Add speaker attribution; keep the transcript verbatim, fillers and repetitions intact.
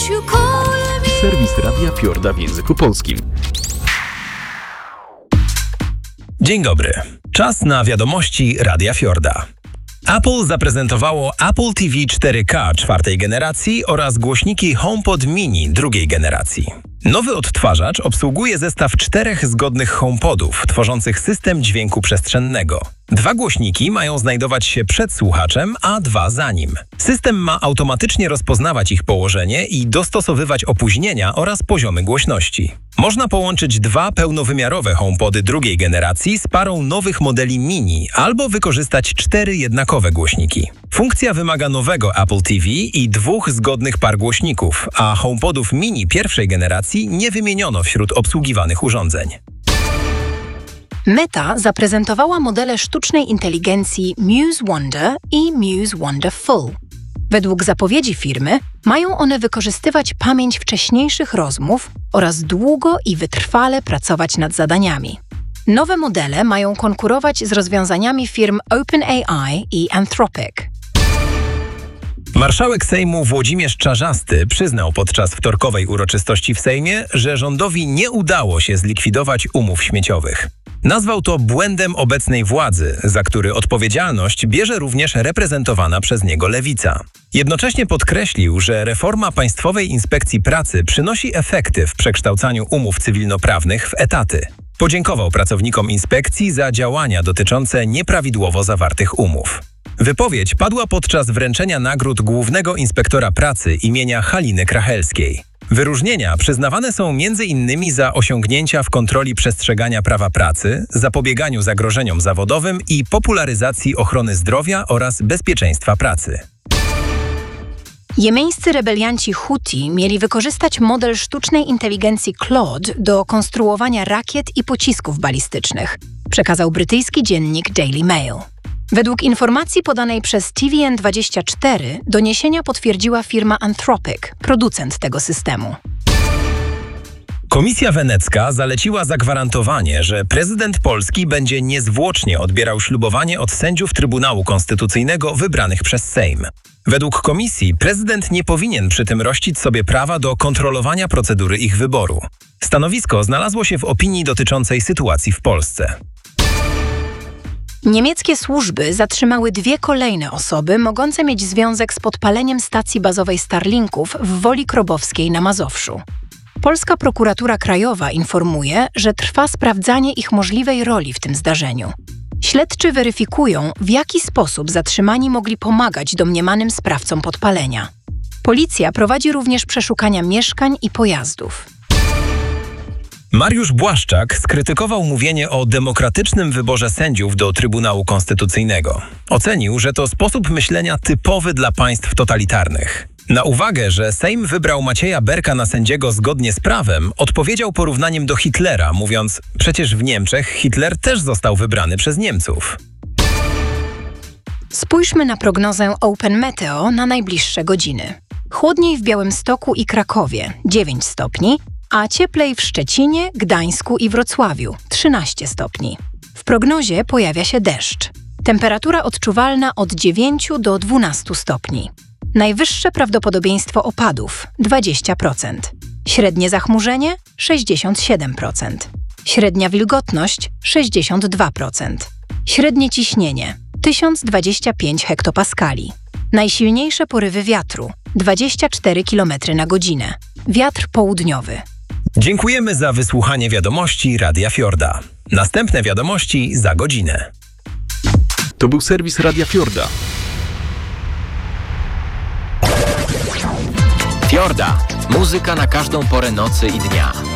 Speaker 1: Serwis Radia Fiorda w języku polskim.
Speaker 2: Dzień dobry. Czas na wiadomości Radia Fiorda. Apple zaprezentowało Apple T V cztery K czwartej generacji oraz głośniki HomePod Mini drugiej generacji. Nowy odtwarzacz obsługuje zestaw czterech zgodnych HomePodów, tworzących system dźwięku przestrzennego. Dwa głośniki mają znajdować się przed słuchaczem, a dwa za nim. System ma automatycznie rozpoznawać ich położenie i dostosowywać opóźnienia oraz poziomy głośności. Można połączyć dwa pełnowymiarowe HomePody drugiej generacji z parą nowych modeli Mini albo wykorzystać cztery jednakowe głośniki. Funkcja wymaga nowego Apple T V i dwóch zgodnych par głośników, a HomePodów Mini pierwszej generacji nie wymieniono wśród obsługiwanych urządzeń.
Speaker 3: Meta zaprezentowała modele sztucznej inteligencji Muse Wonder i Muse Wonder Full. Według zapowiedzi firmy mają one wykorzystywać pamięć wcześniejszych rozmów oraz długo i wytrwale pracować nad zadaniami. Nowe modele mają konkurować z rozwiązaniami firm OpenAI i Anthropic.
Speaker 2: Marszałek Sejmu Włodzimierz Czarzasty przyznał podczas wtorkowej uroczystości w Sejmie, że rządowi nie udało się zlikwidować umów śmieciowych. Nazwał to błędem obecnej władzy, za który odpowiedzialność bierze również reprezentowana przez niego Lewica. Jednocześnie podkreślił, że reforma Państwowej Inspekcji Pracy przynosi efekty w przekształcaniu umów cywilnoprawnych w etaty. Podziękował pracownikom inspekcji za działania dotyczące nieprawidłowo zawartych umów. Wypowiedź padła podczas wręczenia nagród Głównego Inspektora Pracy imienia Haliny Krachelskiej. Wyróżnienia przyznawane są między innymi za osiągnięcia w kontroli przestrzegania prawa pracy, zapobieganiu zagrożeniom zawodowym i popularyzacji ochrony zdrowia oraz bezpieczeństwa pracy.
Speaker 3: Jemeńscy rebelianci Huti mieli wykorzystać model sztucznej inteligencji Claude do konstruowania rakiet i pocisków balistycznych, przekazał brytyjski dziennik Daily Mail. Według informacji podanej przez T V N dwadzieścia cztery doniesienia potwierdziła firma Anthropic, producent tego systemu.
Speaker 2: Komisja Wenecka zaleciła zagwarantowanie, że prezydent Polski będzie niezwłocznie odbierał ślubowanie od sędziów Trybunału Konstytucyjnego wybranych przez Sejm. Według komisji prezydent nie powinien przy tym rościć sobie prawa do kontrolowania procedury ich wyboru. Stanowisko znalazło się w opinii dotyczącej sytuacji w Polsce.
Speaker 3: Niemieckie służby zatrzymały dwie kolejne osoby mogące mieć związek z podpaleniem stacji bazowej Starlinków w Woli Krobowskiej na Mazowszu. Polska prokuratura krajowa informuje, że trwa sprawdzanie ich możliwej roli w tym zdarzeniu. Śledczy weryfikują, w jaki sposób zatrzymani mogli pomagać domniemanym sprawcom podpalenia. Policja prowadzi również przeszukania mieszkań i pojazdów.
Speaker 2: Mariusz Błaszczak skrytykował mówienie o demokratycznym wyborze sędziów do Trybunału Konstytucyjnego. Ocenił, że to sposób myślenia typowy dla państw totalitarnych. Na uwagę, że Sejm wybrał Macieja Berka na sędziego zgodnie z prawem, odpowiedział porównaniem do Hitlera, mówiąc: przecież w Niemczech Hitler też został wybrany przez Niemców.
Speaker 3: Spójrzmy na prognozę Open Meteo na najbliższe godziny. Chłodniej w Białymstoku i Krakowie dziewięć stopni, a cieplej w Szczecinie, Gdańsku i Wrocławiu trzynaście stopni. W prognozie pojawia się deszcz. Temperatura odczuwalna od dziewięciu do dwunastu stopni. Najwyższe prawdopodobieństwo opadów dwadzieścia procent. Średnie zachmurzenie sześćdziesiąt siedem procent. Średnia wilgotność sześćdziesiąt dwa procent. Średnie ciśnienie tysiąc dwadzieścia pięć hektopaskali. Najsilniejsze porywy wiatru dwadzieścia cztery kilometry na godzinę. Wiatr południowy.
Speaker 2: Dziękujemy za wysłuchanie wiadomości Radia Fiorda. Następne wiadomości za godzinę.
Speaker 1: To był serwis Radia Fiorda.
Speaker 4: Fiorda. Muzyka na każdą porę nocy i dnia.